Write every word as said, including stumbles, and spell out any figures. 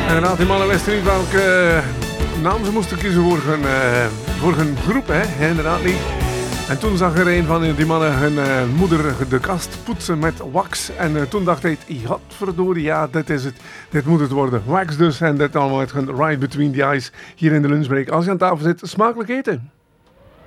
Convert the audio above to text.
Inderdaad, die mannen wisten niet welke uh, naam ze moesten kiezen voor hun, uh, voor hun groep, hè? Inderdaad niet. En toen zag er een van die mannen hun uh, moeder de kast poetsen met wax. En uh, toen dacht hij, godverdorie, ja, dit is het. Dit moet het worden. Wax dus. En dit allemaal met hun Right Between the Eyes hier in de lunchbreak. Als je aan tafel zit, smakelijk eten.